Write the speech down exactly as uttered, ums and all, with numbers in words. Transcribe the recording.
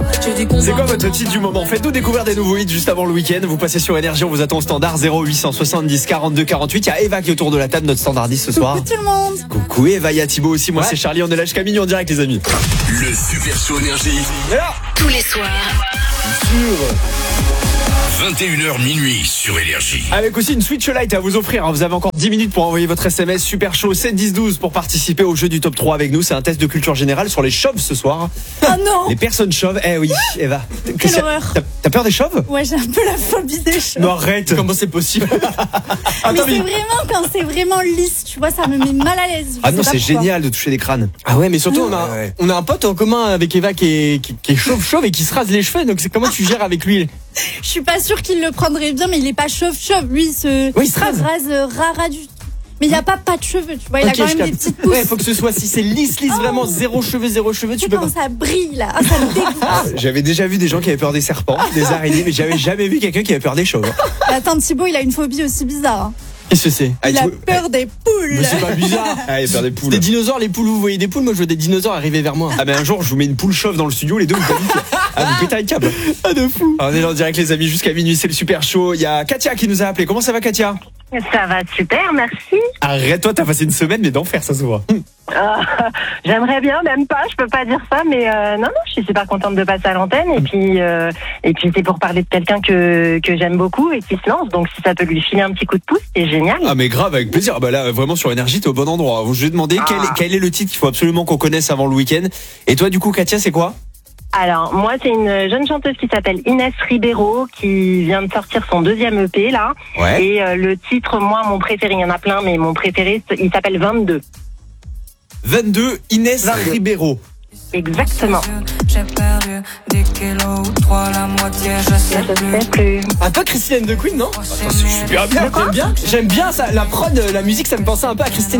C'est quoi votre titre du moment? Faites-nous découvrir des nouveaux hits juste avant le week-end. Vous passez sur Énergie, on vous attend au standard zéro huit cent soixante-dix quarante-deux quarante-huit. Il y a Eva qui est autour de la table, notre standardiste ce soir. Coucou tout le monde. Coucou Eva, il y a Thibaut aussi. Moi Ouais. c'est Charlie, on est là jusqu'à minuit en direct les amis. Le Super Show Énergie. Et là, Tous les soirs. sur... vingt et une heures minuit sur Énergie. Avec aussi une Switch Lite à vous offrir. Vous avez encore dix minutes pour envoyer votre S M S Super Show sept dix douze pour participer au jeu du top trois avec nous. C'est un test de culture générale sur les chauves ce soir. Oh non. Les personnes chauves. Eh oui, Eva. Quelle c'est- horreur. T'as, t'as peur des chauves? Ouais, j'ai un peu la phobie des chauves. Non, arrête. Comment c'est possible? Mais Attends, c'est mais- vraiment quand c'est vraiment lisse, tu vois, ça me met mal à l'aise. Je Ah sais non, pas c'est pourquoi. génial de toucher des crânes. Ah ouais, mais surtout on a, Ouais, ouais. on a un pote en commun avec Eva qui est, qui, qui est chauve chauve et qui se rase les cheveux. Donc c'est comment tu gères avec lui? Je suis pas sûre qu'il le prendrait bien, mais il est pas chauve chauve. Lui, il se, Oui, il se rase. euh, rara du. Mais il y a pas pas de cheveux, tu vois. Il Ok, a quand je même des capte. petites pousses. Ouais, faut que ce soit si c'est lisse lisse Oh. vraiment zéro cheveux zéro cheveux Tu tu sais peux quand pas. ça brille là, ah, ça me dégoûte. J'avais déjà vu des gens qui avaient peur des serpents, des araignées, mais j'avais jamais vu quelqu'un qui avait peur des chauves. Attends, Thibaut, il a une phobie aussi bizarre. hein. Qu'est-ce que c'est? Ah, Il tu a vois- peur des poules. Mais c'est pas bizarre. Ah, il a peur des poules. Des dinosaures, les poules, vous voyez des poules? Moi je veux des dinosaures arriver vers moi. Ah mais un jour je vous mets une poule chauve dans le studio, les deux vous paniquez. Ah vous pétez un câble. Ah de fou. Ah, on est là en direct les amis jusqu'à minuit, c'est le Super Show. Il y a Katia qui nous a appelé. Comment ça va Katia? Ça va super, merci. Arrête-toi, t'as passé une semaine mais d'enfer ça se voit. Euh, J'aimerais bien, même pas, je peux pas dire ça, mais euh, non, non, je suis super contente de passer à l'antenne. Et puis, euh, et puis c'est pour parler de quelqu'un que que j'aime beaucoup et qui se lance. Donc si ça peut lui filer un petit coup de pouce, c'est génial. Ah mais grave, avec plaisir. Ah, bah là vraiment sur Énergie t'es au bon endroit. Je vais demander quel, Ah. quel est le titre qu'il faut absolument qu'on connaisse avant le week-end. Et toi du coup Katia c'est quoi? Alors moi, c'est une jeune chanteuse qui s'appelle Inès Ribeiro qui vient de sortir son deuxième E P là. Ouais. Et euh, le titre, moi, mon préféré, il y en a plein, mais mon préféré, il s'appelle vingt-deux. vingt-deux Inès vingt-deux. Ribeiro. Exactement. J'ai perdu dix kilos ou trois, la moitié, je sais Je plus. sais plus. Un peu Christine de Queen, non? C'est super bien. J'aime bien. J'aime bien ça, la prod, la musique, ça me pensait un peu à Christine.